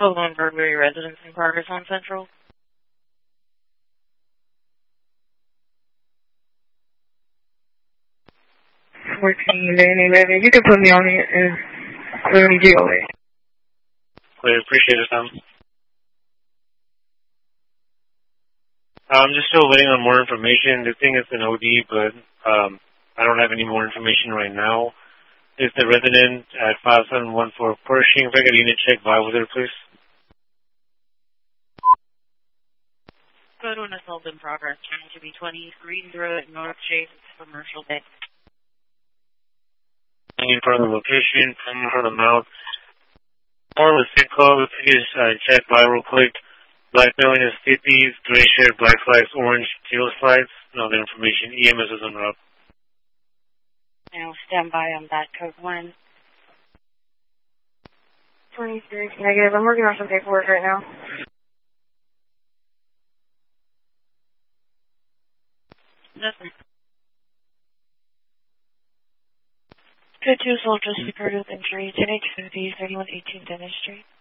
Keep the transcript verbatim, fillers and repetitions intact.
Code one burglary residence in progress on Central. fourteen, Danny, baby. You can put me on it and let me deal with it. Clear, appreciate it, Tom. I'm just still waiting on more information. The thing is an O D, but um, I don't have any more information right now. Is the resident at five seven one four Pershing? If I could unit check by with her, please. Code one assault in progress. Trying to be twenty Green Road, North Chase, Commercial Bay. In front of the location, coming from the mouth. More with zip code, please uh, check by real quick. Black building is fifties, gray shirt, black flags, orange, teal slides. No other information. E M S is on route. Now stand by on that, Code one. twenty-three, negative. I'm working on some paperwork right now. Nothing. Code two, assault just occurred with injury. ten H fifty, thirty-one eighteen Dennis Street.